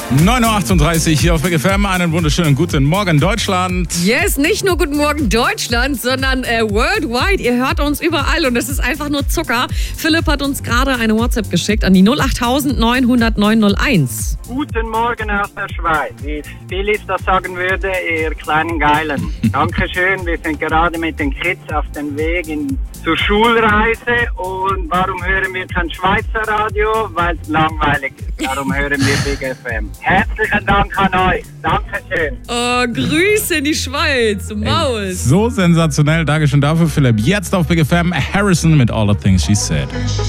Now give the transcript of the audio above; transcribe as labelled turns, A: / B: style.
A: 9.38 Uhr hier auf Big FM. Einen wunderschönen guten Morgen, Deutschland.
B: Yes, nicht nur guten Morgen, Deutschland, sondern worldwide. Ihr hört uns überall und es ist einfach nur Zucker. Philipp hat uns gerade eine WhatsApp geschickt an die 08000 900 901.
C: Guten Morgen aus der Schweiz. Wie Phyllis das sagen würde, ihr kleinen Geilen. Dankeschön, wir sind gerade mit den Kids auf dem Weg zur Schulreise. Und warum hören wir kein Schweizer Radio? Weil es langweilig ist. Darum hören wir Big FM. Herzlichen Dank an euch. Dankeschön.
B: Oh, Grüße in die Schweiz, du Maus.
A: So sensationell. Dankeschön dafür, Philipp. Jetzt auf Big FM, Harrison mit All the Things She Said.